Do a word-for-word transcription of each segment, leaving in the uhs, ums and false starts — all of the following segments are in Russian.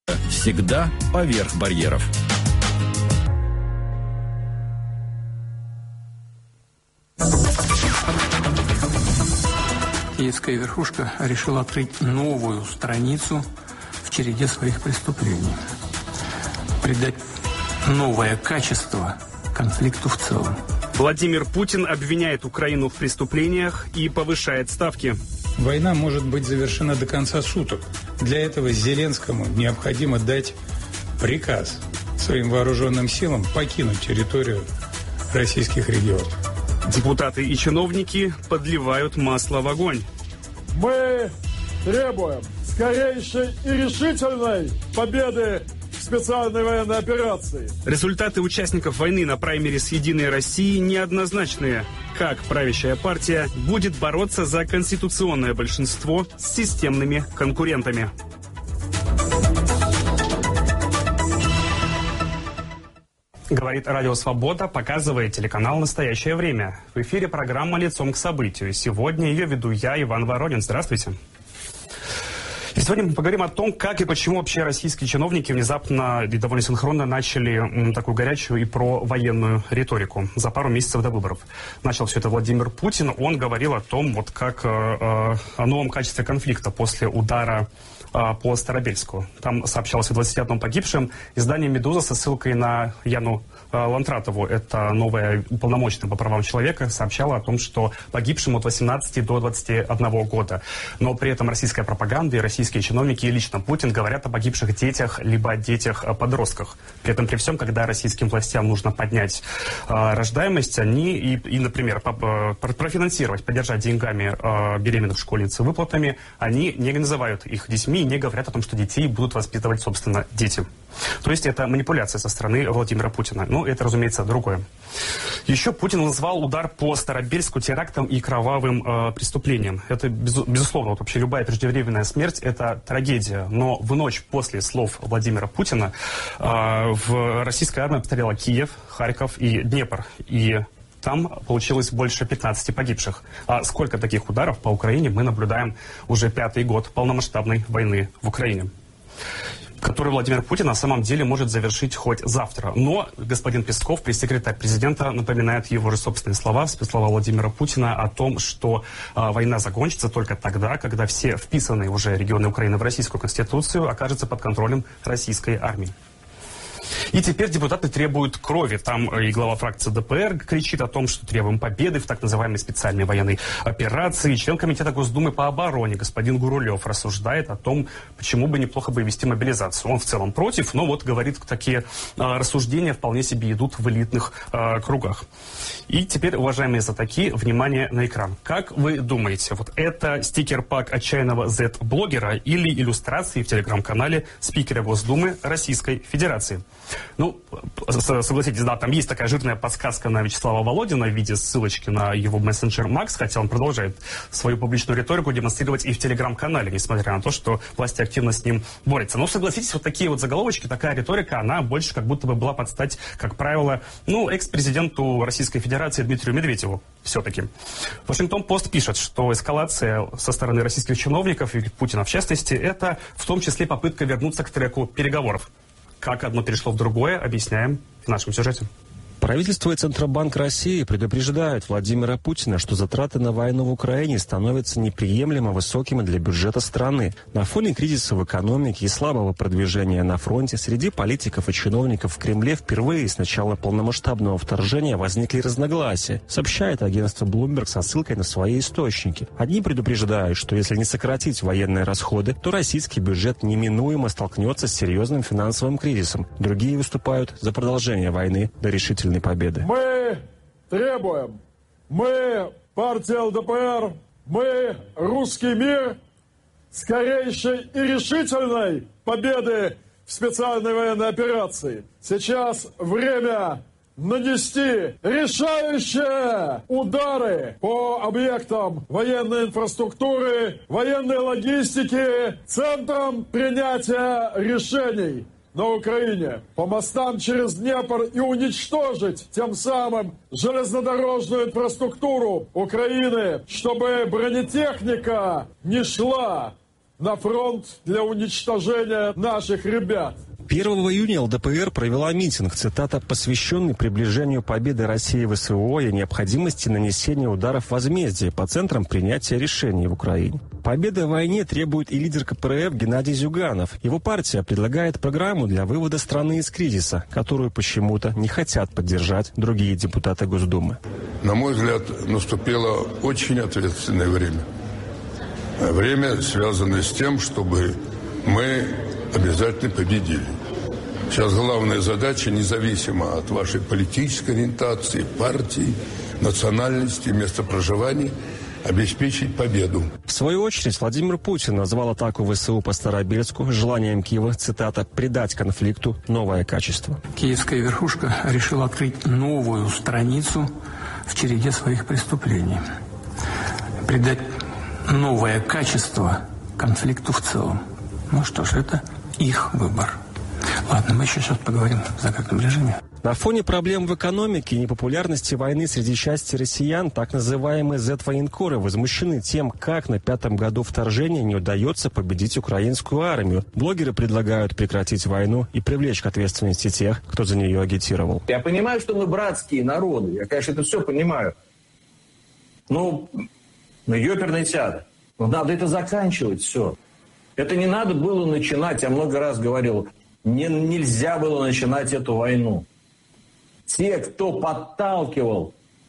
Всегда поверх барьеров. Киевская верхушка решила открыть новую страницу в череде своих преступлений. Придать новое качество конфликту в целом. Владимир Путин обвиняет Украину в преступлениях и повышает ставки. Война может быть завершена до конца суток. Для этого Зеленскому необходимо дать приказ своим вооруженным силам покинуть территорию российских регионов. Депутаты и чиновники подливают масло в огонь. Мы требуем скорейшей и решительной победы в специальной военной операции. Результаты участников войны на праймериз «Единой России» неоднозначные. Как правящая партия будет бороться за конституционное большинство с системными конкурентами? Говорит Радио Свобода, показывает телеканал «Настоящее время». В эфире программа «Лицом к событию». Сегодня ее веду я, Иван Воронин. Здравствуйте. И сегодня мы поговорим о том, как и почему вообще российские чиновники внезапно и довольно синхронно начали м, такую горячую и провоенную риторику за пару месяцев до выборов. Начал все это Владимир Путин. Он говорил о том, вот как э, э, о новом качестве конфликта после удара э, по Старобельску. Там сообщалось о двадцати одном погибшем. Издание «Медуза» со ссылкой на Яну э, Лантратову, это новая уполномоченная по правам человека, сообщала о том, что погибшим от восемнадцати до двадцати одного года. Но при этом российская пропаганда и российские чиновники и лично Путин говорят о погибших детях, либо о детях-подростках. При этом при всем, когда российским властям нужно поднять э, рождаемость, они и, и например, по, по, профинансировать, поддержать деньгами э, беременных школьниц выплатами, они не называют их детьми и не говорят о том, что детей будут воспитывать, собственно, дети. То есть это манипуляция со стороны Владимира Путина. Ну, это, разумеется, другое. Еще Путин назвал удар по Старобельску терактом и кровавым э, преступлением. Это, без, безусловно, вот вообще любая преждевременная смерть – это трагедия. Но в ночь после слов Владимира Путина э, в российская армия обстреляла Киев, Харьков и Днепр. И там получилось больше пятнадцати погибших. А сколько таких ударов по Украине мы наблюдаем уже пятый год полномасштабной войны в Украине, который Владимир Путин на самом деле может завершить хоть завтра. Но господин Песков, пресс-секретарь президента, напоминает его же собственные слова, слова Владимира Путина о том, что э, война закончится только тогда, когда все вписанные уже регионы Украины в Российскую Конституцию окажутся под контролем российской армии. И теперь депутаты требуют крови. Там и глава фракции ДПР кричит о том, что требуем победы в так называемой специальной военной операции. Член комитета Госдумы по обороне господин Гурулев рассуждает о том, почему бы неплохо бы вести мобилизацию. Он в целом против, но вот говорит, такие а, рассуждения вполне себе идут в элитных а, кругах. И теперь, уважаемые знатоки, внимание на экран. Как вы думаете, вот это стикер-пак отчаянного зет-блогера или иллюстрации в телеграм-канале спикера Госдумы Российской Федерации? Ну, согласитесь, да, там есть такая жирная подсказка на Вячеслава Володина в виде ссылочки на его мессенджер Макс, хотя он продолжает свою публичную риторику демонстрировать и в телеграм-канале, несмотря на то, что власти активно с ним борются. Но согласитесь, вот такие вот заголовочки, такая риторика, она больше как будто бы была под стать, как правило, ну, экс-президенту Российской Федерации Дмитрию Медведеву все-таки. Вашингтон-Пост пишет, что эскалация со стороны российских чиновников и Путина в частности, это в том числе попытка вернуться к треку переговоров. Как одно перешло в другое, объясняем в нашем сюжете. Правительство и Центробанк России предупреждают Владимира Путина, что затраты на войну в Украине становятся неприемлемо высокими для бюджета страны. На фоне кризиса в экономике и слабого продвижения на фронте среди политиков и чиновников в Кремле впервые с начала полномасштабного вторжения возникли разногласия, сообщает агентство Bloomberg со ссылкой на свои источники. Одни предупреждают, что если не сократить военные расходы, то российский бюджет неминуемо столкнется с серьезным финансовым кризисом. Другие выступают за продолжение войны до решительной победы. Мы требуем, мы, партия ЛДПР, мы, русский мир, скорейшей и решительной победы в специальной военной операции. Сейчас время нанести решающие удары по объектам военной инфраструктуры, военной логистики, центрам принятия решений на Украине, по мостам через Днепр и уничтожить тем самым железнодорожную инфраструктуру Украины, чтобы бронетехника не шла на фронт для уничтожения наших ребят. первого июня ЛДПР провела митинг, цитата, посвященный приближению победы России в СВО и необходимости нанесения ударов возмездия по центрам принятия решений в Украине. Победы в войне требует и лидер КПРФ Геннадий Зюганов. Его партия предлагает программу для вывода страны из кризиса, которую почему-то не хотят поддержать другие депутаты Госдумы. На мой взгляд, наступило очень ответственное время. Время, связанное с тем, чтобы мы обязательно победили. Сейчас главная задача, независимо от вашей политической ориентации, партии, национальности, места проживания, обеспечить победу. В свою очередь Владимир Путин назвал атаку ВСУ по Старобельску желанием Киева, цитата, «придать конфликту новое качество». Киевская верхушка решила открыть новую страницу в череде своих преступлений. Придать новое качество конфликту в целом. Ну что ж, это их выбор. Ладно, мы еще сейчас поговорим в закрытом режиме. На фоне проблем в экономике и непопулярности войны среди части россиян, так называемые зет-военкоры возмущены тем, как на пятом году вторжения не удается победить украинскую армию. Блогеры предлагают прекратить войну и привлечь к ответственности тех, кто за нее агитировал. Я понимаю, что мы братские народы. Я, конечно, это все понимаю. Ну, ну ёперный театр. Но надо это заканчивать все. Это не надо было начинать, я много раз говорил, не, нельзя было начинать эту войну. Те, кто подталкивал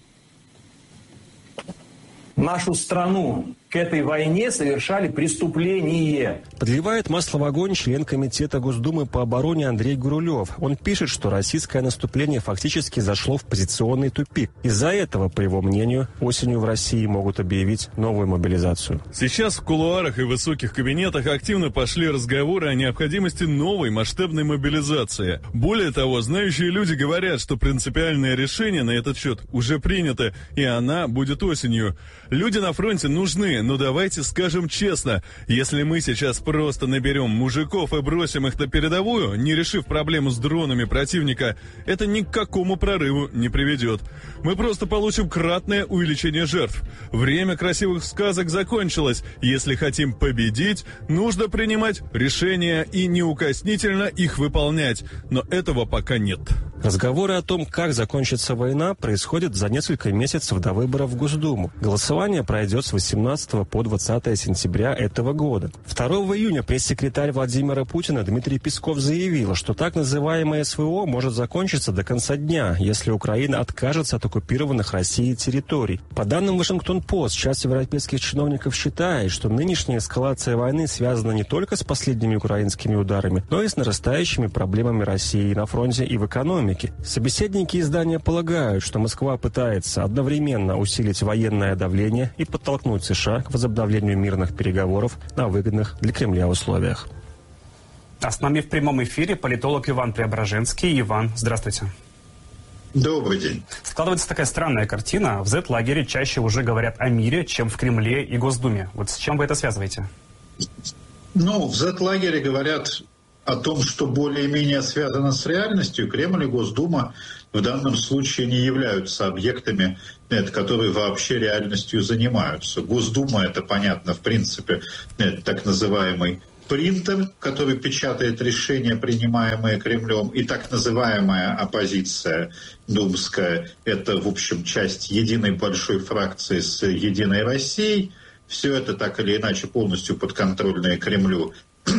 нашу страну к этой войне, совершали преступление. Подливает масло в огонь член Комитета Госдумы по обороне Андрей Гурулев. Он пишет, что российское наступление фактически зашло в позиционный тупик. Из-за этого, по его мнению, осенью в России могут объявить новую мобилизацию. Сейчас в кулуарах и высоких кабинетах активно пошли разговоры о необходимости новой масштабной мобилизации. Более того, знающие люди говорят, что принципиальное решение на этот счет уже принято, и она будет осенью. Люди на фронте нужны, но давайте скажем честно, если мы сейчас просто наберем мужиков и бросим их на передовую, не решив проблему с дронами противника, это ни к какому прорыву не приведет. Мы просто получим кратное увеличение жертв. Время красивых сказок закончилось. Если хотим победить, нужно принимать решения и неукоснительно их выполнять. Но этого пока нет. Разговоры о том, как закончится война, происходят за несколько месяцев до выборов в Госдуму. Голосование пройдет с восемнадцатого по двадцатое сентября этого года. второго июня пресс-секретарь Владимира Путина Дмитрий Песков заявил, что так называемое СВО может закончиться до конца дня, если Украина откажется от оккупированных Россией территорий. По данным Вашингтон-Пост, часть европейских чиновников считает, что нынешняя эскалация войны связана не только с последними украинскими ударами, но и с нарастающими проблемами России на фронте и в экономике. Собеседники издания полагают, что Москва пытается одновременно усилить военное давление и подтолкнуть США к возобновлению мирных переговоров на выгодных для Кремля условиях. А с нами в прямом эфире политолог Иван Преображенский. Иван, здравствуйте. Добрый день. Складывается такая странная картина. В зет-лагере чаще уже говорят о мире, чем в Кремле и Госдуме. Вот с чем вы это связываете? Ну, в зет-лагере говорят о том, что более-менее связано с реальностью. Кремль и Госдума в данном случае не являются объектами, которые вообще реальностью занимаются. Госдума, это понятно, в принципе, это так называемый принтер, который печатает решения, принимаемые Кремлем, и так называемая оппозиция думская, это, в общем, часть единой большой фракции с «Единой Россией». Все это так или иначе полностью подконтрольное Кремлю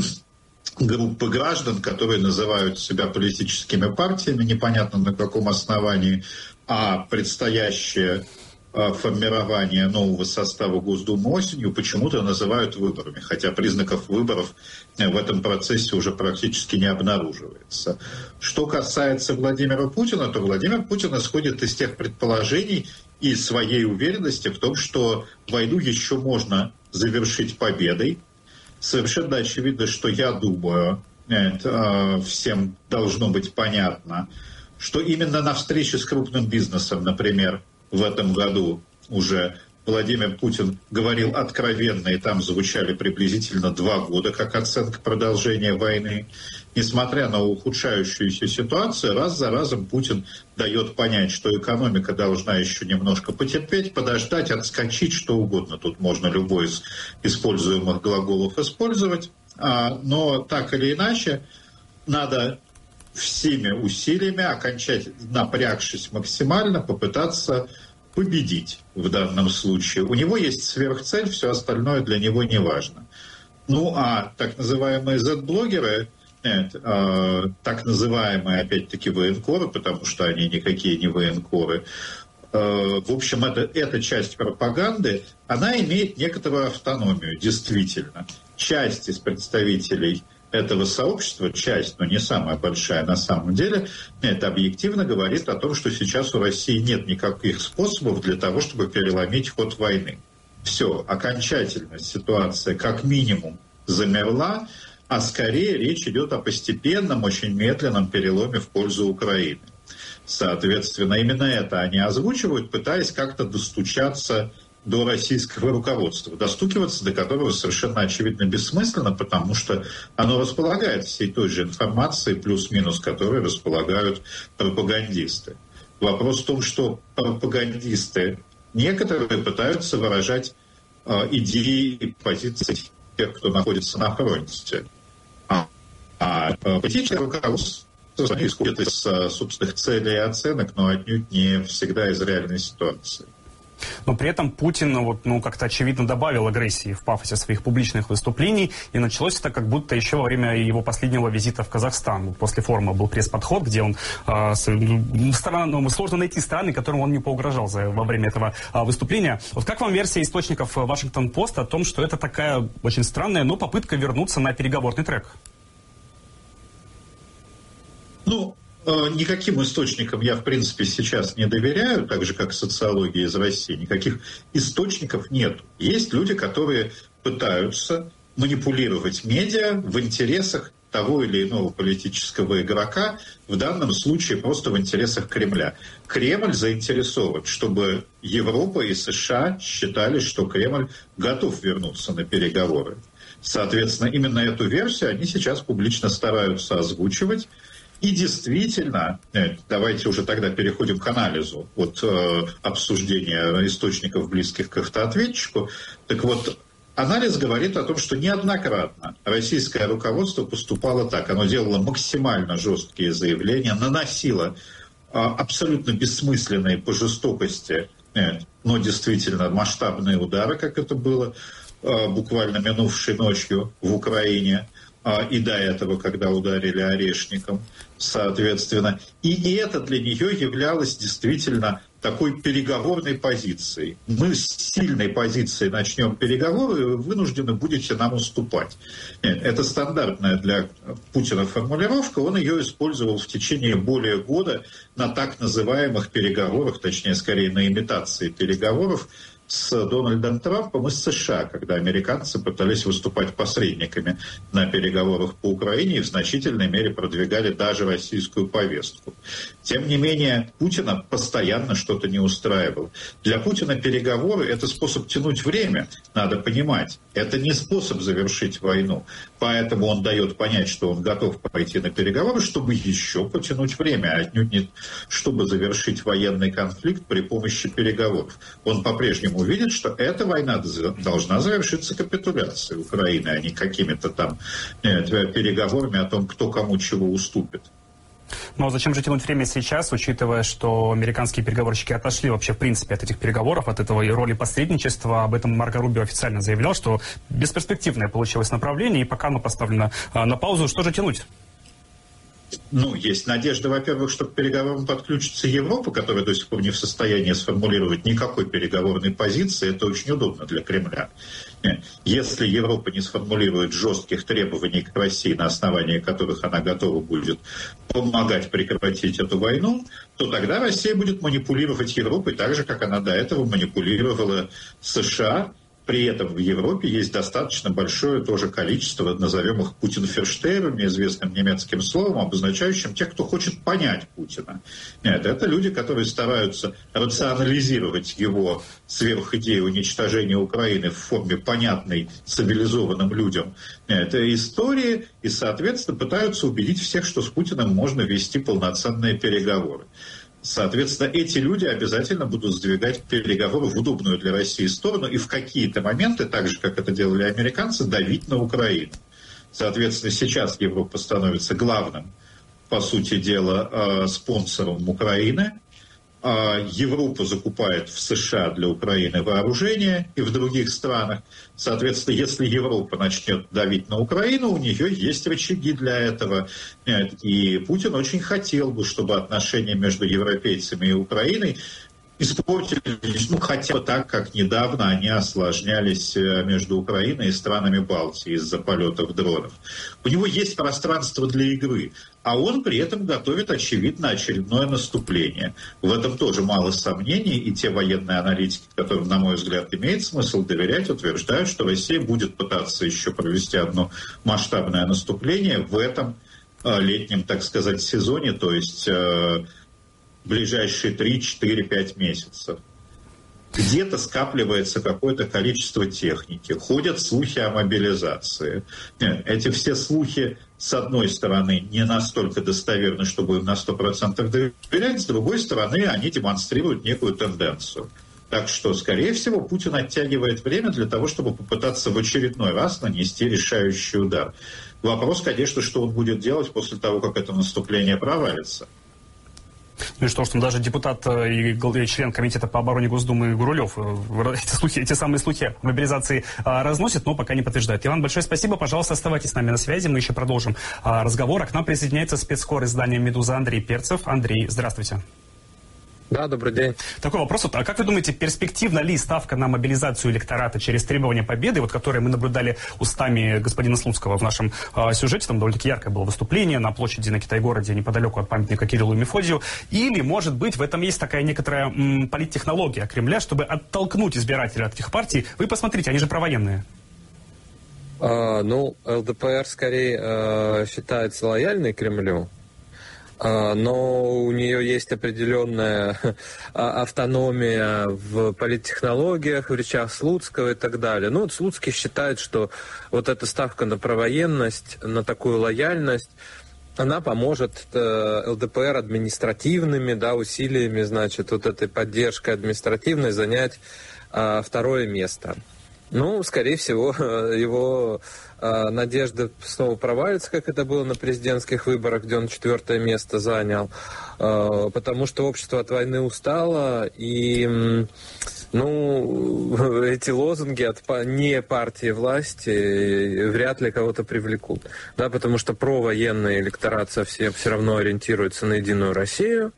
группы граждан, которые называют себя политическими партиями, непонятно на каком основании, а предстоящее формирование нового состава Госдумы осенью почему-то называют выборами, хотя признаков выборов в этом процессе уже практически не обнаруживается. Что касается Владимира Путина, то Владимир Путин исходит из тех предположений и своей уверенности в том, что войну еще можно завершить победой. Совершенно очевидно, что я думаю, это всем должно быть понятно, что именно на встрече с крупным бизнесом, например, в этом году уже Владимир Путин говорил откровенно, и там звучали приблизительно два года как оценка продолжения войны. Несмотря на ухудшающуюся ситуацию, раз за разом Путин дает понять, что экономика должна еще немножко потерпеть, подождать, отскочить, что угодно. Тут можно любой из используемых глаголов использовать. Но так или иначе, надо всеми усилиями, окончательно напрягшись максимально, попытаться победить в данном случае. У него есть сверхцель, все остальное для него не важно. Ну а так называемые зет-блогеры, нет, э, так называемые, опять-таки, военкоры, потому что они никакие не военкоры, э, в общем, это, эта часть пропаганды, она имеет некоторую автономию, действительно. Часть из представителей этого сообщества, часть, но не самая большая на самом деле, это объективно говорит о том, что сейчас у России нет никаких способов для того, чтобы переломить ход войны. Все, окончательно ситуация как минимум замерла, а скорее речь идет о постепенном, очень медленном переломе в пользу Украины. Соответственно, именно это они озвучивают, пытаясь как-то достучаться до российского руководства, достукиваться до которого совершенно очевидно бессмысленно, потому что оно располагает всей той же информацией, плюс-минус, которой располагают пропагандисты. Вопрос в том, что пропагандисты некоторые пытаются выражать э, идеи и позиции тех, кто находится на фронте. А, а политическое руководство исходит из собственных целей и оценок, но отнюдь не всегда из реальной ситуации. Но при этом Путин вот, ну, как-то очевидно добавил агрессии в пафосе своих публичных выступлений, и началось это как будто еще во время его последнего визита в Казахстан. После форума был пресс-подход, где он... Э, с, ну, стран, ну, сложно найти страны, которым он не поугрожал за, во время этого э, выступления. Вот как вам версия источников Вашингтон-Пост о том, что это такая очень странная, но попытка вернуться на переговорный трек? Ну... Никаким источникам я, в принципе, сейчас не доверяю, так же, как социологии из России. Никаких источников нет. Есть люди, которые пытаются манипулировать медиа в интересах того или иного политического игрока, в данном случае просто в интересах Кремля. Кремль заинтересован, чтобы Европа и США считали, что Кремль готов вернуться на переговоры. Соответственно, именно эту версию они сейчас публично стараются озвучивать. И действительно, давайте уже тогда переходим к анализу от э, обсуждения источников, близких к автоответчику. Так вот, анализ говорит о том, что неоднократно российское руководство поступало так. Оно делало максимально жесткие заявления, наносило э, абсолютно бессмысленные по жестокости, э, но действительно масштабные удары, как это было э, буквально минувшей ночью в Украине. И до этого, когда ударили Орешником, соответственно. И, и это для нее являлось действительно такой переговорной позицией. Мы с сильной позиции начнем переговоры, и вы вынуждены будете нам уступать. Нет, это стандартная для Путина формулировка. Он ее использовал в течение более года на так называемых переговорах, точнее, скорее на имитации переговоров, с Дональдом Трампом и с США, когда американцы пытались выступать посредниками на переговорах по Украине и в значительной мере продвигали даже российскую повестку. Тем не менее, Путина постоянно что-то не устраивало. Для Путина переговоры – это способ тянуть время, надо понимать. Это не способ завершить войну. Поэтому он дает понять, что он готов пойти на переговоры, чтобы еще потянуть время, а отнюдь не чтобы завершить военный конфликт при помощи переговоров. Он по-прежнему увидит, что эта война должна завершиться капитуляцией Украины, а не какими-то там нет, переговорами о том, кто кому чего уступит. Но зачем же тянуть время сейчас, учитывая, что американские переговорщики отошли вообще в принципе от этих переговоров, от этого и роли посредничества? Об этом Марко Рубио официально заявлял, что бесперспективное получилось направление, и пока оно поставлено на паузу. Что же тянуть? Ну, есть надежда, во-первых, что к переговорам подключится Европа, которая до сих пор не в состоянии сформулировать никакой переговорной позиции. Это очень удобно для Кремля. Если Европа не сформулирует жестких требований к России, на основании которых она готова будет помогать прекратить эту войну, то тогда Россия будет манипулировать Европой так же, как она до этого манипулировала США. При этом в Европе есть достаточно большое тоже количество, назовем их путинферштейрами, известным немецким словом, обозначающим тех, кто хочет понять Путина. Нет, это люди, которые стараются рационализировать его сверхидею уничтожения Украины в форме понятной цивилизованным людям. Это истории, и, соответственно, пытаются убедить всех, что с Путиным можно вести полноценные переговоры. Соответственно, эти люди обязательно будут сдвигать переговоры в удобную для России сторону и в какие-то моменты, так же, как это делали американцы, давить на Украину. Соответственно, сейчас Европа становится главным, по сути дела, спонсором Украины. Европа закупает в США для Украины вооружение и в других странах. Соответственно, если Европа начнет давить на Украину, у нее есть рычаги для этого. И Путин очень хотел бы, чтобы отношения между европейцами и Украиной испортились, ну, хотя бы так, как недавно они осложнялись между Украиной и странами Балтии из-за полетов дронов. У него есть пространство для игры, а он при этом готовит, очевидно, очередное наступление. В этом тоже мало сомнений, и те военные аналитики, которым, на мой взгляд, имеет смысл доверять, утверждают, что Россия будет пытаться еще провести одно масштабное наступление в этом летнем, так сказать, сезоне, то есть ближайшие три, четыре, пять месяцев. Где-то скапливается какое-то количество техники, ходят слухи о мобилизации. Нет, эти все слухи, с одной стороны, не настолько достоверны, чтобы им на сто процентов доверять, с другой стороны, они демонстрируют некую тенденцию. Так что, скорее всего, Путин оттягивает время для того, чтобы попытаться в очередной раз нанести решающий удар. Вопрос, конечно, что он будет делать после того, как это наступление провалится. Ну и что, что даже депутат и член комитета по обороне Госдумы Гурулев эти, слухи, эти самые слухи о мобилизации разносит, но пока не подтверждает. Иван, большое спасибо. Пожалуйста, оставайтесь с нами на связи. Мы еще продолжим разговор. А к нам присоединяется спецкор издания «Медуза» Андрей Перцев. Андрей, здравствуйте. Да, добрый день. Такой вопрос. А как вы думаете, перспективна ли ставка на мобилизацию электората через требования победы, вот которые мы наблюдали устами господина Слуцкого в нашем э, сюжете, там довольно-таки яркое было выступление на площади на Китай-городе, неподалеку от памятника Кириллу и Мефодию, или, может быть, в этом есть такая некоторая м, политтехнология Кремля, чтобы оттолкнуть избирателей от этих партий? Вы посмотрите, они же провоенные. А, ну, ЛДПР скорее э, считается лояльной Кремлю. Но у нее есть определенная автономия в политтехнологиях, в речах Слуцкого и так далее. Ну, вот Слуцкий считает, что вот эта ставка на провоенность, на такую лояльность, она поможет ЛДПР административными, да, усилиями, значит, вот этой поддержкой административной занять а, второе место. Ну, скорее всего, его э, надежда снова провалится, как это было на президентских выборах, где он четвертое место занял, э, потому что общество от войны устало, и, ну, эти лозунги от не партии власти вряд ли кого-то привлекут, да, потому что провоенный электорат совсем все равно ориентируется на Единую Россию.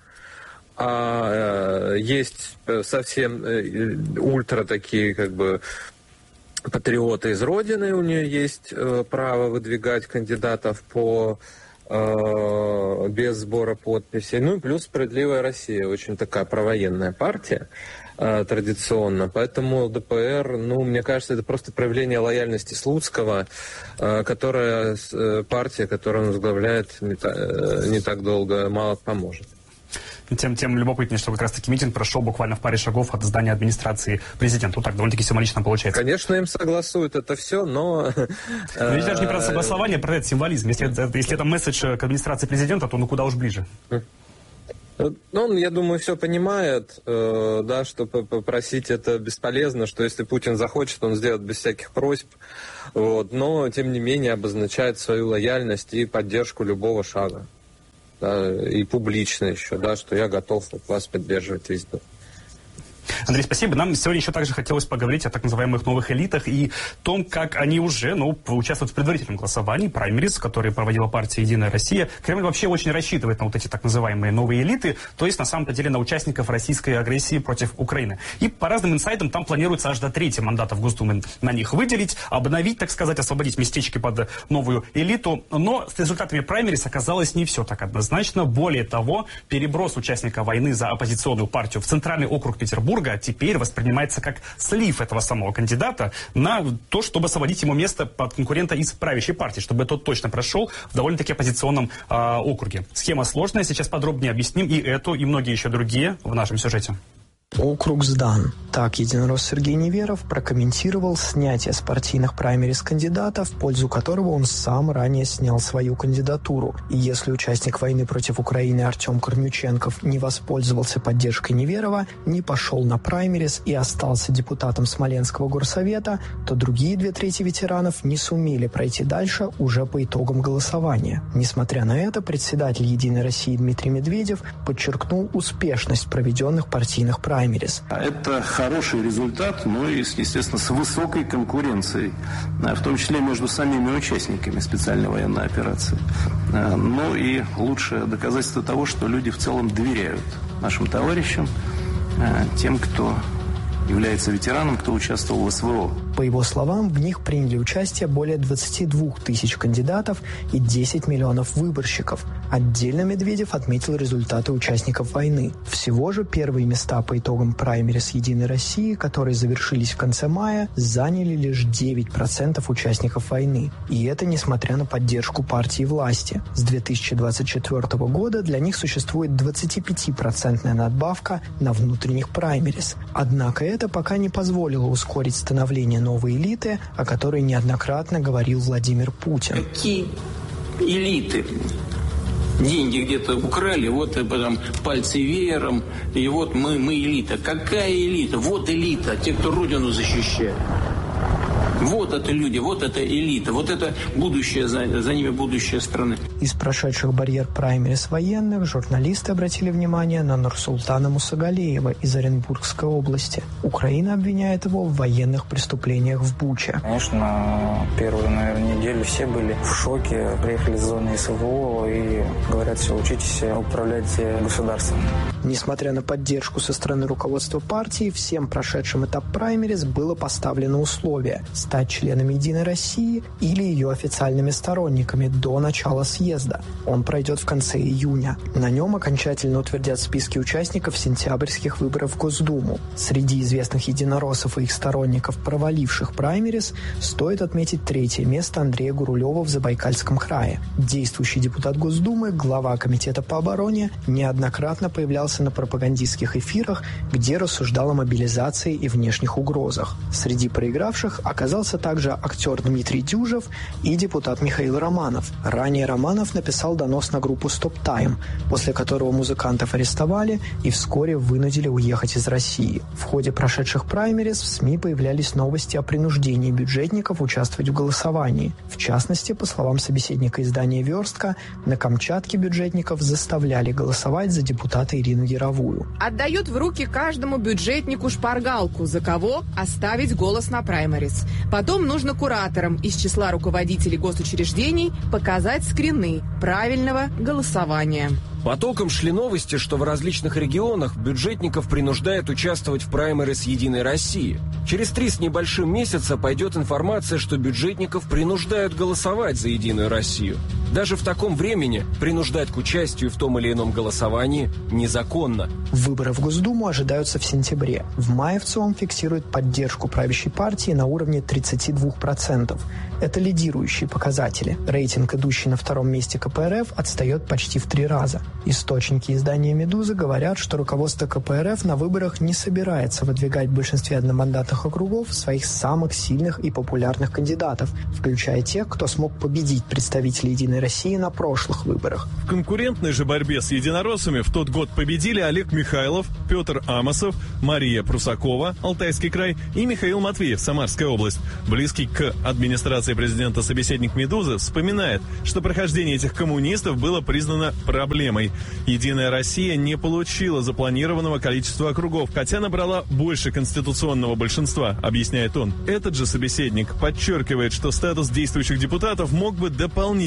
А э, есть совсем э, ультра такие, как бы, патриоты из Родины, у нее есть э, право выдвигать кандидатов по э, без сбора подписей. Ну и плюс «Справедливая Россия», очень такая провоенная партия э, традиционно. Поэтому ЛДПР, ну, мне кажется, это просто проявление лояльности Слуцкого, э, которая э, партия, которую он возглавляет не, та, э, не так долго, мало поможет. Тем, тем любопытнее, что как раз-таки митинг прошел буквально в паре шагов от здания администрации президента. Вот так довольно-таки символично получается. Конечно, им согласуют это все, но... Но ведь даже не про согласование, а про этот символизм. Если, если это месседж к администрации президента, то ну куда уж ближе. Ну, он, я думаю, все понимает, э, да, что попросить это бесполезно, что если Путин захочет, он сделает без всяких просьб. Вот, но, тем не менее, обозначает свою лояльность и поддержку любого шага. Да, и публично еще, да, что я готов вас поддерживать везде. Андрей, спасибо. Нам сегодня еще также хотелось поговорить о так называемых новых элитах и том, как они уже, ну, участвуют в предварительном голосовании, праймериз, которые проводила партия «Единая Россия». Кремль вообще очень рассчитывает на вот эти так называемые новые элиты, то есть, на самом-то деле, на участников российской агрессии против Украины. И по разным инсайдам там планируется аж до трети мандатов Госдумы на них выделить, обновить, так сказать, освободить местечки под новую элиту. Но с результатами праймериз оказалось не все так однозначно. Более того, переброс участника войны за оппозиционную партию в Центральный округ Петербурга округа теперь воспринимается как слив этого самого кандидата на то, чтобы освободить ему место под конкурента из правящей партии, чтобы тот точно прошел в довольно-таки оппозиционном э, округе. Схема сложная, сейчас подробнее объясним и эту, и многие еще другие в нашем сюжете. Округ сдан. Так единорос Сергей Неверов прокомментировал снятие с партийных праймериз кандидата, в пользу которого он сам ранее снял свою кандидатуру. И если участник войны против Украины Артем Корнюченков не воспользовался поддержкой Неверова, не пошел на праймериз и остался депутатом Смоленского горсовета, то другие две трети ветеранов не сумели пройти дальше уже по итогам голосования. Несмотря на это, председатель «Единой России» Дмитрий Медведев подчеркнул успешность проведенных партийных праймериз. Это хороший результат, но и, естественно, с высокой конкуренцией, в том числе между самими участниками специальной военной операции. Ну и лучшее доказательство того, что люди в целом доверяют нашим товарищам, тем, кто является ветераном, кто участвовал в СВО. По его словам, в них приняли участие более двадцати двух тысяч кандидатов и десять миллионов выборщиков. Отдельно Медведев отметил результаты участников войны. Всего же первые места по итогам праймериз «Единой России», которые завершились в конце мая, заняли лишь девять процентов участников войны. И это несмотря на поддержку партии власти. С две тысячи двадцать четвёртого года для них существует двадцатипятипроцентная надбавка на внутренних праймериз. Однако это пока не позволило ускорить становление новой элиты, о которой неоднократно говорил Владимир Путин. Какие элиты? Деньги где-то украли, вот там пальцы веером, и вот мы, мы элита. Какая элита? Вот элита, те, кто родину защищает. Вот это люди, вот это элита, вот это будущее, за, за ними будущее страны. Из прошедших барьер праймериз военных журналисты обратили внимание на Нурсултана Мусагалиева из Оренбургской области. Украина обвиняет его в военных преступлениях в Буче. Конечно, первую, наверное, неделю все были в шоке, приехали с зоны СВО и говорят, все, учитесь управлять государством. Несмотря на поддержку со стороны руководства партии, всем прошедшим этап праймериз было поставлено условие – стать членами «Единой России» или ее официальными сторонниками до начала съезда. Он пройдет в конце июня. На нем окончательно утвердят списки участников сентябрьских выборов в Госдуму. Среди известных единороссов и их сторонников, проваливших праймериз, стоит отметить третье место Андрея Гурулева в Забайкальском крае. Действующий депутат Госдумы, глава Комитета по обороне, неоднократно появлялся на пропагандистских эфирах, где рассуждал о мобилизации и внешних угрозах. Среди проигравших оказался также актер Дмитрий Дюжев и депутат Михаил Романов. Ранее Романов написал донос на группу «Стоп Тайм», после которого музыкантов арестовали и вскоре вынудили уехать из России. В ходе прошедших праймериз в СМИ появлялись новости о принуждении бюджетников участвовать в голосовании. В частности, по словам собеседника издания «Верстка», на Камчатке бюджетников заставляли голосовать за депутата Ирину Яровую. Отдают в руки каждому бюджетнику шпаргалку, за кого оставить голос на праймериз. Потом нужно кураторам из числа руководителей госучреждений показать скрины правильного голосования. Потоком шли новости, что в различных регионах бюджетников принуждают участвовать в праймериз «Единой России». Через три с небольшим месяца пойдет информация, что бюджетников принуждают голосовать за «Единую Россию». Даже в таком времени принуждать к участию в том или ином голосовании незаконно. Выборы в Госдуму ожидаются в сентябре. В мае в ЦИОМ фиксирует поддержку правящей партии на уровне тридцати двух процентов. Это лидирующие показатели. Рейтинг, идущий на втором месте ка пэ эр эф, отстает почти в три раза. Источники издания «Медуза» говорят, что руководство ка пэ эр эф на выборах не собирается выдвигать в большинстве одномандатных округов своих самых сильных и популярных кандидатов, включая тех, кто смог победить представителей «Единой России» на прошлых выборах. В конкурентной же борьбе с единороссами в тот год победили Олег Михайлов, Петр Амосов, Мария Прусакова, Алтайский край, и Михаил Матвеев, Самарская область. Близкий к администрации президента собеседник «Медузы» вспоминает, что прохождение этих коммунистов было признано проблемой. «Единая Россия» не получила запланированного количества округов, хотя набрала больше конституционного большинства, объясняет он. Этот же собеседник подчеркивает, что статус действующих депутатов мог бы дополнительно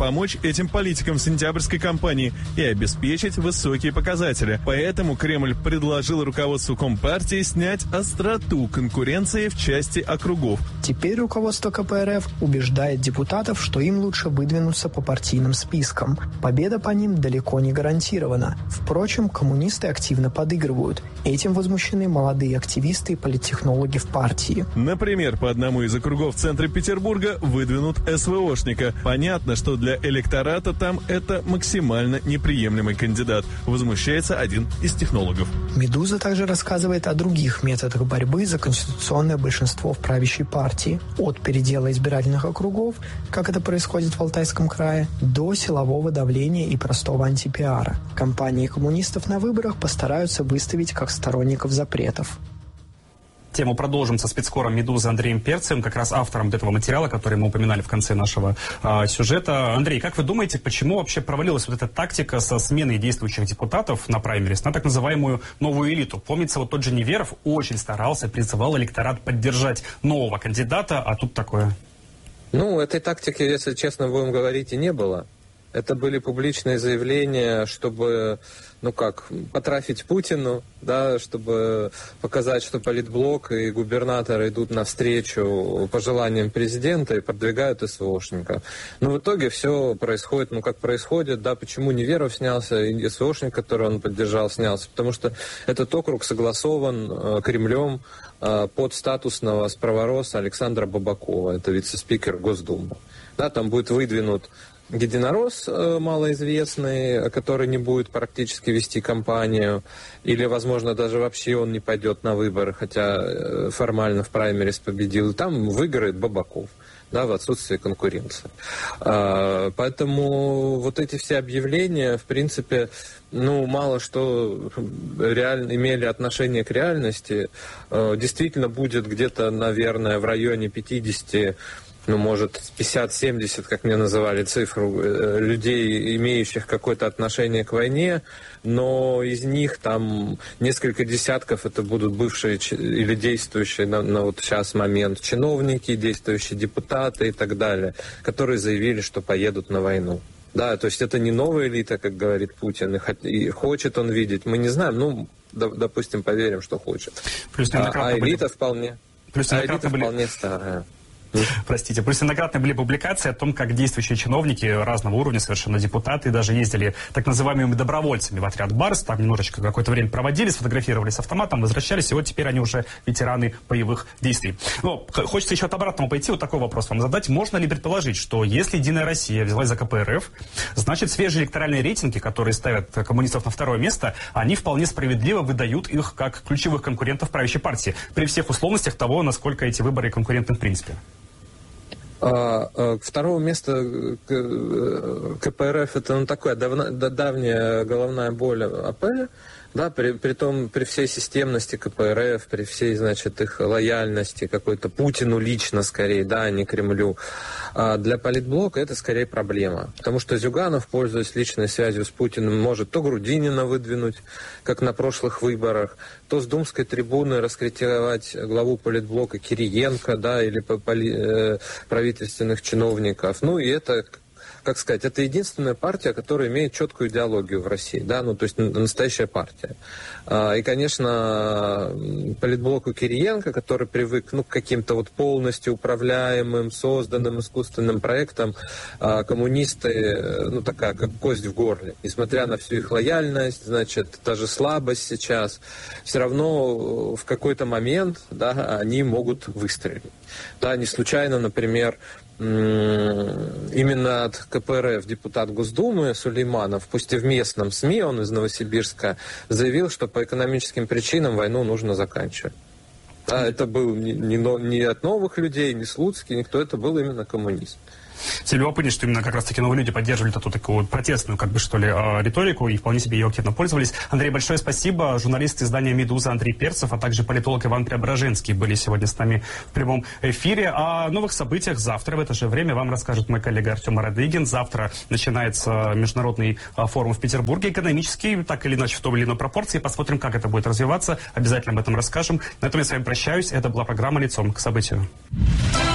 помочь этим политикам в сентябрьской кампании и обеспечить высокие показатели. Поэтому Кремль предложил руководству Компартии снять остроту конкуренции в части округов. Теперь руководство ка пэ эр эф убеждает депутатов, что им лучше выдвинуться по партийным спискам. Победа по ним далеко не гарантирована. Впрочем, коммунисты активно подыгрывают. Этим возмущены молодые активисты и политтехнологи в партии. Например, по одному из округов в центре Петербурга выдвинут эс вэ ошника. Понятно, что для электората там это максимально неприемлемый кандидат. Возмущается один из технологов. «Медуза» также рассказывает о других методах борьбы за конституционное большинство в правящей партии. От передела избирательных округов, как это происходит в Алтайском крае, до силового давления и простого антипиара. Компании коммунистов на выборах постараются выставить как сторонников запретов. Тему продолжим со спецкором «Медузы» Андреем Перцевым, как раз автором этого материала, который мы упоминали в конце нашего а, сюжета. Андрей, как вы думаете, почему вообще провалилась вот эта тактика со сменой действующих депутатов на праймерис на так называемую новую элиту? Помнится, вот тот же Неверов очень старался, призывал электорат поддержать нового кандидата, а тут такое. Ну, этой тактики, если честно будем говорить, и не было. Это были публичные заявления, чтобы, ну как, потрафить Путину, да, чтобы показать, что политблок и губернаторы идут навстречу пожеланиям президента и продвигают эс вэ ошников. Но в итоге все происходит, ну как происходит, да, почему Неверов снялся, и эс вэ ошник, который он поддержал, снялся, потому что этот округ согласован э, Кремлем э, под статусного справороса Александра Бабакова, это вице-спикер Госдумы. Да, там будет выдвинут единорос малоизвестный, который не будет практически вести кампанию, или, возможно, даже вообще он не пойдет на выборы, хотя формально в праймерис победил, и там выиграет Бабаков, да, в отсутствии конкуренции. Поэтому вот эти все объявления, в принципе, ну, мало что реально имели отношение к реальности. Действительно будет где-то, наверное, в районе пятидесяти, ну, может, пятьдесят-семьдесят, как мне называли цифру, людей, имеющих какое-то отношение к войне, но из них там несколько десятков это будут бывшие или действующие на, на вот сейчас момент чиновники, действующие депутаты и так далее, которые заявили, что поедут на войну. Да, то есть это не новая элита, как говорит Путин, и, и хочет он видеть, мы не знаем, ну, до, допустим, поверим, что хочет. Плюс а, а элита были... вполне, Плюс а элита были... вполне старая. Простите. Плюс неоднократно были публикации о том, как действующие чиновники разного уровня, совершенно депутаты, даже ездили так называемыми добровольцами в отряд Барс, там немножечко какое-то время проводили, сфотографировались с автоматом, возвращались, и вот теперь они уже ветераны боевых действий. Но хочется еще от обратного пойти, вот такой вопрос вам задать. Можно ли предположить, что если «Единая Россия» взялась за ка пэ эр эф, значит, свежие электоральные рейтинги, которые ставят коммунистов на второе место, они вполне справедливо выдают их как ключевых конкурентов правящей партии, при всех условностях того, насколько эти выборы конкурентны в принципе? Второго места ка пэ эр эф это ну, такая давна, давняя головная боль а пэ, да, при, при том, при всей системности ка пэ эр эф, при всей, значит, их лояльности какой-то Путину лично скорее, да, а не Кремлю. А для политблока это скорее проблема, потому что Зюганов, пользуясь личной связью с Путиным, может то Грудинина выдвинуть, как на прошлых выборах, то с думской трибуны раскритиковать главу политблока Кириенко, да, или поли, э, правительственных чиновников. Ну и это, как сказать, это единственная партия, которая имеет четкую идеологию в России, да, ну то есть настоящая партия. А, и, конечно, политблоку Кириенко, который привык, ну, к каким-то вот полностью управляемым, созданным искусственным проектам, а, коммунисты, ну, такая, как кость в горле. Несмотря на всю их лояльность, значит, даже слабость сейчас, все равно в какой-то момент, да, они могут выстрелить. Да, не случайно, например, именно от ка пэ эр эф депутат Госдумы Сулейманов, пусть и в местном СМИ, он из Новосибирска, заявил, что по экономическим причинам войну нужно заканчивать. Да, это был не, не, не от новых людей, не Слуцкий, никто, это был именно коммунист. Все любопытно, что именно как раз-таки новые люди поддерживали эту такую протестную, как бы, что ли, риторику и вполне себе ее активно пользовались. Андрей, большое спасибо. Журналист издания «Медуза» Андрей Перцев, а также политолог Иван Преображенский были сегодня с нами в прямом эфире. О новых событиях завтра в это же время вам расскажет мой коллега Артем Арадыгин. Завтра начинается международный форум в Петербурге, экономический, так или иначе в той или иной пропорции. Посмотрим, как это будет развиваться. Обязательно об этом расскажем. На этом я с вами прощаюсь. Это была программа «Лицом к событию».